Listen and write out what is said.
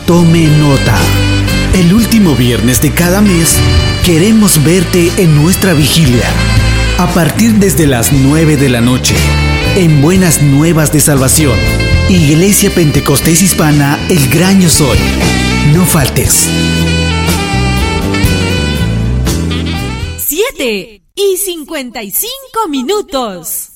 Tome nota. El último viernes de cada mes queremos verte en nuestra vigilia. A partir desde las 9 de la noche, en Buenas Nuevas de Salvación, Iglesia Pentecostés Hispana El Gran Yo Soy. No faltes. 7:55 minutos.